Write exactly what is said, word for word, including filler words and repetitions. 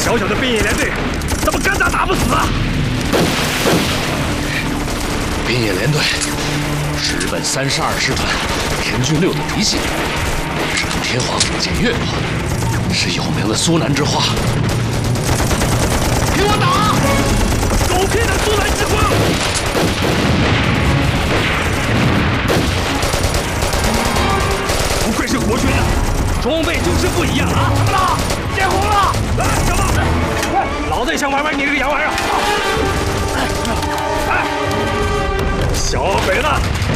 小小的边野连队，怎么干打打不死啊？ 边野连队是日本三十二师团田军六的嫡系，是跟天皇检阅过，是有名的苏南之花。给我打！ 狗屁的苏南之花！不愧是国军啊，装备就是不一样啊！怎么了？见红了！来，小子，快！老子也想玩玩你这个洋玩意儿！哎，哎，小鬼子！